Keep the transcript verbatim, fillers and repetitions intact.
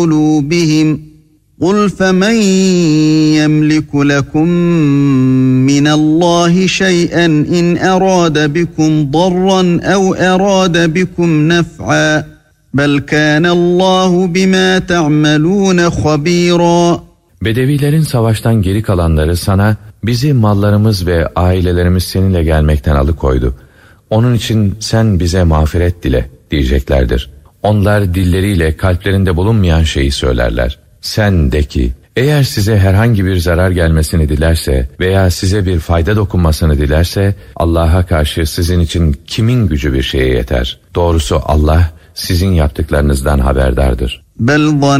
قُلُوبِهِمْ قُلْ فَمَنْ يَمْلِكُ لَكُمْ مِنَ اللّٰهِ شَيْئًا اِنْ اَرَادَ بِكُمْ ضَرًّا اَوْ اَرَادَ بِكُمْ نَفْعًا بَلْ كَانَ اللّٰهُ بِمَا تَعْمَلُونَ خَب۪يرًا. Bedevilerin savaştan geri kalanları sana, bizi mallarımız ve ailelerimiz seninle gelmekten alıkoydu. Onun için sen bize mağfiret dile diyeceklerdir. Onlar dilleriyle kalplerinde bulunmayan şeyi söylerler. Sen de ki, eğer size herhangi bir zarar gelmesini dilerse veya size bir fayda dokunmasını dilerse, Allah'a karşı sizin için kimin gücü bir şeye yeter? Doğrusu Allah sizin yaptıklarınızdan haberdardır. بَلْ